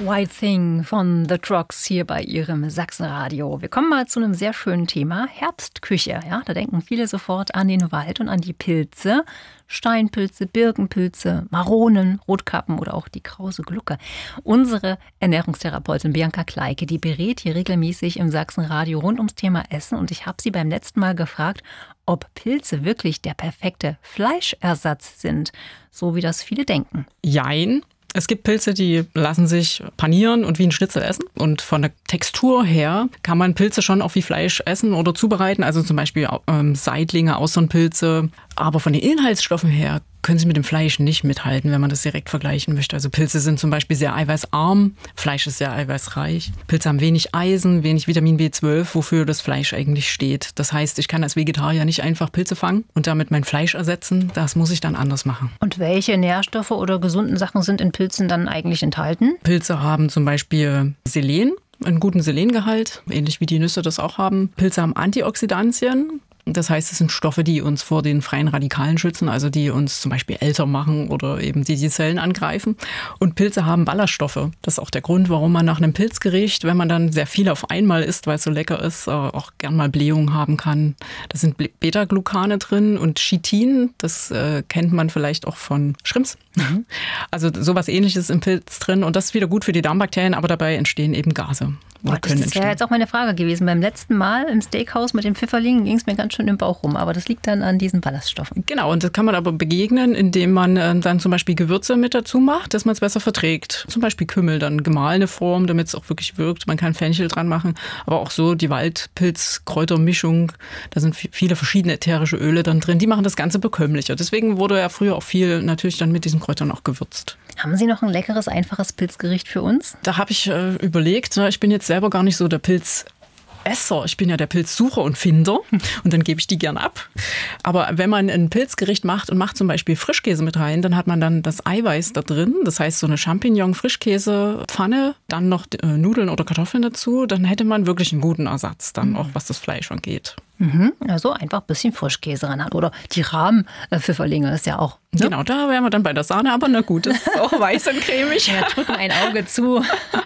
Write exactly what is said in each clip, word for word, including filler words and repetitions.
White Thing von The Trogs hier bei Ihrem Sachsenradio. Wir kommen mal zu einem sehr schönen Thema, Herbstküche. Ja, da denken viele sofort an den Wald und an die Pilze. Steinpilze, Birkenpilze, Maronen, Rotkappen oder auch die krause Glucke. Unsere Ernährungstherapeutin Bianca Kleike, die berät hier regelmäßig im Sachsenradio rund ums Thema Essen. Und ich habe sie beim letzten Mal gefragt, ob Pilze wirklich der perfekte Fleischersatz sind, so wie das viele denken. Jein. Es gibt Pilze, die lassen sich panieren und wie ein Schnitzel essen. Und von der Textur her kann man Pilze schon auch wie Fleisch essen oder zubereiten. Also zum Beispiel ähm, Seitlinge, Austernpilze. Aber von den Inhaltsstoffen her können sie mit dem Fleisch nicht mithalten, wenn man das direkt vergleichen möchte. Also Pilze sind zum Beispiel sehr eiweißarm, Fleisch ist sehr eiweißreich. Pilze haben wenig Eisen, wenig Vitamin B zwölf, wofür das Fleisch eigentlich steht. Das heißt, ich kann als Vegetarier nicht einfach Pilze fangen und damit mein Fleisch ersetzen. Das muss ich dann anders machen. Und welche Nährstoffe oder gesunden Sachen sind in Pilzen dann eigentlich enthalten? Pilze haben zum Beispiel Selen, einen guten Selengehalt, ähnlich wie die Nüsse das auch haben. Pilze haben Antioxidantien. Das heißt, es sind Stoffe, die uns vor den freien Radikalen schützen, also die uns zum Beispiel älter machen oder eben die die Zellen angreifen. Und Pilze haben Ballaststoffe. Das ist auch der Grund, warum man nach einem Pilzgericht, wenn man dann sehr viel auf einmal isst, weil es so lecker ist, auch gern mal Blähungen haben kann. Da sind Beta-Glucane drin und Chitin, das äh, kennt man vielleicht auch von Shrimps. Mhm. Also sowas Ähnliches im Pilz drin und das ist wieder gut für die Darmbakterien, aber dabei entstehen eben Gase. Boah, das ist ja jetzt auch meine Frage gewesen. Beim letzten Mal im Steakhouse mit dem Pfifferling ging es mir ganz schön im Bauch rum. Aber das liegt dann an diesen Ballaststoffen. Genau, und das kann man aber begegnen, indem man dann zum Beispiel Gewürze mit dazu macht, dass man es besser verträgt. Zum Beispiel Kümmel, dann gemahlene Form, damit es auch wirklich wirkt. Man kann Fenchel dran machen, aber auch so die Waldpilz-Kräutermischung. Da sind viele verschiedene ätherische Öle dann drin. Die machen das Ganze bekömmlicher. Deswegen wurde ja früher auch viel natürlich dann mit diesen Kräutern auch gewürzt. Haben Sie noch ein leckeres, einfaches Pilzgericht für uns? Da habe ich äh, überlegt, ich bin jetzt selber gar nicht so der Pilzesser. Ich bin ja der Pilzsucher und Finder und dann gebe ich die gern ab. Aber wenn man ein Pilzgericht macht und macht zum Beispiel Frischkäse mit rein, dann hat man dann das Eiweiß da drin. Das heißt so eine Champignon-Frischkäse-Pfanne, dann noch äh, Nudeln oder Kartoffeln dazu. Dann hätte man wirklich einen guten Ersatz, dann auch was das Fleisch angeht. Mhm, also einfach ein bisschen Frischkäse ran hat. Oder die Rahmenpfifferlinge ist ja auch. Ne? Genau, da wären wir dann bei der Sahne, aber na gut, das ist auch weiß und cremig. Ja, drücken ein Auge zu.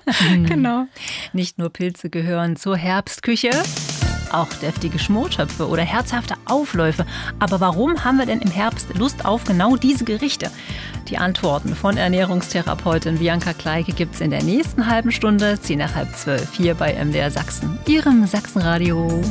Genau. Nicht nur Pilze gehören zur Herbstküche, auch deftige Schmortöpfe oder herzhafte Aufläufe. Aber warum haben wir denn im Herbst Lust auf genau diese Gerichte? Die Antworten von Ernährungstherapeutin Bianca Kleike gibt es in der nächsten halben Stunde, zehn nach halb zwölf, hier bei M D R Sachsen, Ihrem Sachsenradio.